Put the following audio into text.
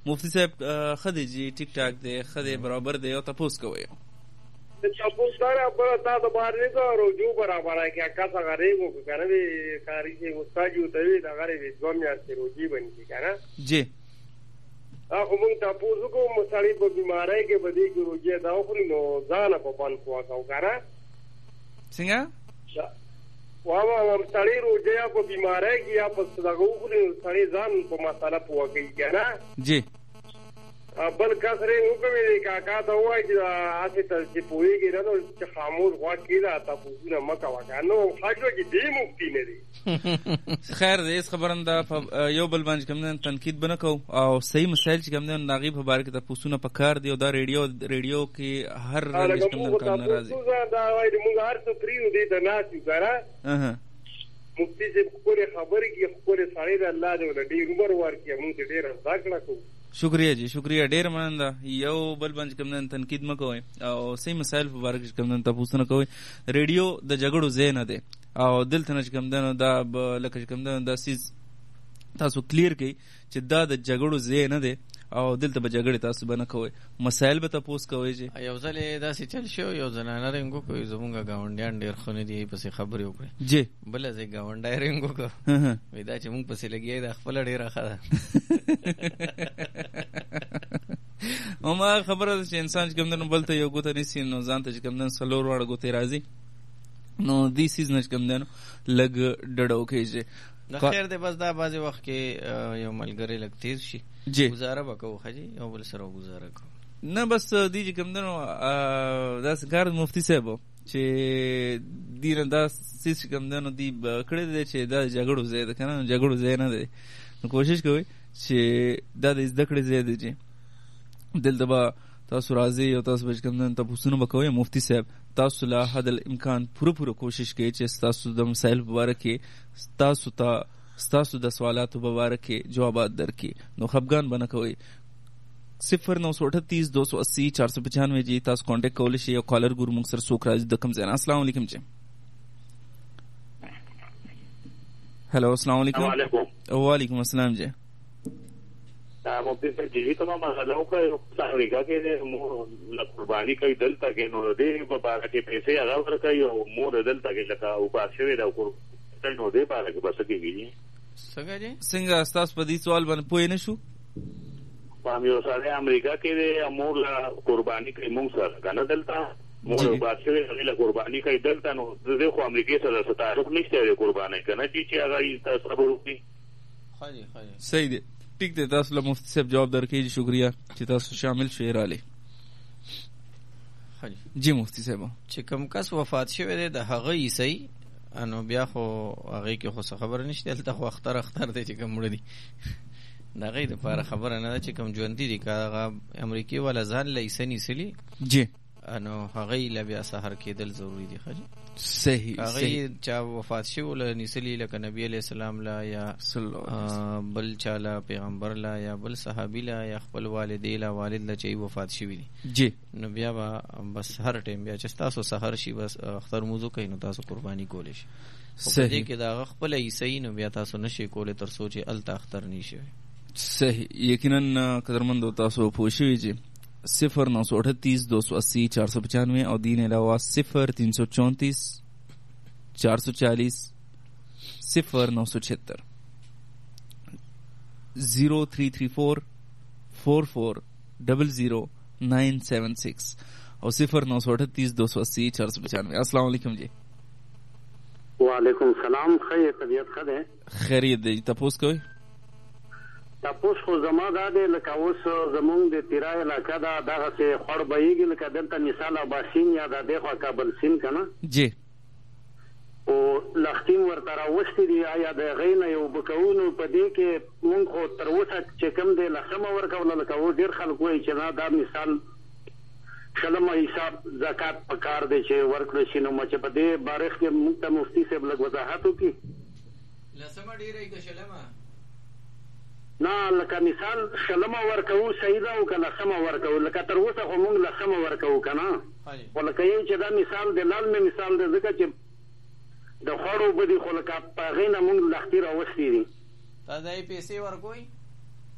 مفتی صاحب ښه دی جی ټیک ټاک دی ښه دی برابر دی او تپوس کوئ تپوس کاره بله تا د بهرني که رجوع برابره کړي که څه غریبو که که نه وي کاري چې استاد یې ورته وي دغه وي 2 میاشتې روجي به نیسي که نه جی خو مونږ تپوس وکړو سړی په بیمارۍ کې به دې کې روجې دا وخوري نو ځانه په بند پوه کوو که نه څنګه وایم سړی روجه یا په بیمارۍ کې یا په دغه وخوري نو سړی ځان په مسله پوه کوي که نه جی بل کس رې وکوي کاکا ته ووایي چې هسې ته چې پوهېږي نه نو چې خاموش غوږ کېږده تپوسونه مه کوه که نو حج وکړي دې مفتي نه دی خیر دی هېڅ خبره نه ده یو بل باندې چې کوم دی تنقید به نه کوو او صحیح مسایل چې کوم دی د هغې په باره کې تپوسونه په کار دي او دا ریډیو کې هر رنګ چې کوم دی کار نه راځي دا وایي مونږ هر څه پرېږدو دې ته ناست یو که نه مفتي صاحب ښکلې خبرې کړي ښکلې سړی د الله دې ورله ډېر عمر ورکړي مونږ ته ډېره زده کړه کوو شکریہ جی شکریہ ډیر مننه یو بل باندې کوم نه تنقید مکوئ او صحیح مسایل په باره کې کوم نه تاسو نه کوئ ریډیو د جګړو ځای نه دی او دلته نه کوم نه دا لکه کوم نه دا سیز تاسو کلیر کړئ چې دا د جګړو ځای نه دی او دلته به جګړې تاسو به نه کوئ مسایل به تاسو کوئ چې یو ځل داسې چل شو یو زنانه رنګ وکړو زمونږ ګاونډیان ډېر ښه نه دي پسې خبرې وکړې جی بله ځای ګاونډی رنګ وکړو وایي دا چې مونږ پسې لګیا دا خپله ډېره ښه ده هماغه خبره ده چې انسان چې کوم دی نو بل ته یو ګوته نیسي نو ځان ته چې کوم دی 4 واړه ګوتې راځي نو دې سیز نه چې کوم دی نو لږ ډډه وکړئ نه خیر دی بس دا بعضې وخت کې یو ملګری لږ تیز شي ګزاره به کوو ښه جي یو بل سره ګزاره کوو نه بس دی چې کوم دی نو داسې کار مفتي صاحب چې دي نه دا سیز چې کوم دی نو دي کړی دی چې دا جګړو ځای ده که نه جګړو ځای نه دی نو کوشش کوئ چې دا د زده کړې ځای دی چې دلته به تاسو راځئ او تاسو به چې کوم دی تپوسونه به کوئ مفتي صاحب تاسو له حد الامکان پوره کوشش کوئ چې ستاسو د مسایل په باره کې ستاسو د سوالاتو په باره کې جوابات درکړي نو خفګان به نه کوئ 0938 280 495 جی تاسو کانټیکټ کولی شئ یو کالر ګورو موږ سره څوک راځي د کوم ځای نه السلام علیکم جی هلو السلام علیکم وعلیکم السلام جی مفتی صاحب جی ته ما مسله وکړه امریکا کې مور له قرباني کوي دلته کې نو دې په باره کې پیسې هغه ورکوي او مور دلته کې لکه وباس شوې ده قرباني نو دې باره کې بس کېږي څنګه جی څنګه ستاسو په دې سوال باندې پوه نه شو په یو سره امریکا کې مور له قرباني کوي موږ سره کنه دلته مور وباس شوې هغه له قرباني کوي دلته نو دې خو امریکا سره تعلق نشته قرباني کنه چې هغه تاسو وروکي خالی صحیح دی ٹھیک دی تاسو له مفتی صاحب جواب درکړي شکریہ چې تاسو شامل شئ رالی جی مفتی صاحب چې کوم کس وفات شوی دی د هغه عیسی انو بیا خو هغه کې خو څه خبره نشته دلته خو اختر دی چې کوم مړ دي د هغې دپاره خبره نه ده چې کوم ژوندي دي که هغه امریکې والا ځان له عیسی نیسلي جی نو هغې له بیا سحر کېدل ضروري دي ښه صحیح هغې چا وفات شوي له نیسلي لکه نبي علیه السلام له یا بل چا له پیغمبر له یا بل صحابي له یا خپل والدې له والد له چې وفات شوي دي جی نو بیا به بس هر ټایم بیا چې ستاسو سحر شي بس اختر موضوع کوي نو تاسو قرباني کولی شي په دې کې د هغه خپله عیسی نو بیا تاسو نشئ کولی تر څو چې هلته اختر نه شي صحیح یقینا قدرمندو تاسو پوه شوي چې 0938 280 495 اور دین علاوہ 0334 440 0976 0334 44 00 976 اور 0938 280 495. السلام علیکم جی. وعلیکم السلام. خیر طبیعت ښه ده؟ خیریت دی. تپوس کوئ؟ تپوس خو زما دا دی لکه اوس زمونږ د تیرا علاقه ده دغسې خوړ بهیږي لکه دلته مثال اباسین یا د دې خوا کابل سیند که نه جی او لختیم ورته راوستي دي آیا د هغې نه یو اوبه کوو نو په دې کې مونږ خو تر اوسه چې کوم دی لسمه ورکوله لکه اوس ډېر خلک وایي چې نه دا مثال شلمه حساب زکات په کار دی چې ورکړی شي نو چې په دې بارش کې مونږ ته مفتي صاحب لږ وضاحت وکړي. لسمه ډېره که شلمه؟ نه لکه مثال شلمه ورکوو صحیح ده او که لسمه ورکوو لکه تر اوسه خو مونږ لسمه ورکوو که نه خو لکه یې چې دا مثال د لال مې مثال دی ځکه چې د خوړو اوبه دي خو لکه په هغې نه مونږ لښتي راوستي دي. تا دا یې پیسې ورکوئ؟